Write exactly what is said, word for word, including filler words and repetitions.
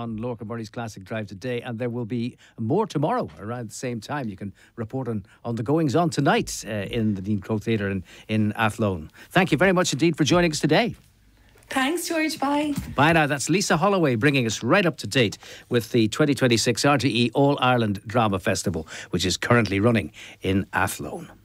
on Lorca Murray's Classic Drive today, and there will be more tomorrow around the same time. You can report on, on the goings on tonight uh, in the Dean Crowe Theatre in, in Athlone. Thank you very much indeed for joining us today. Thanks, George. Bye. Bye now. That's Lisa Holloway bringing us right up to date with the twenty twenty-six R T E All Ireland Drama Festival, which is currently running in Athlone.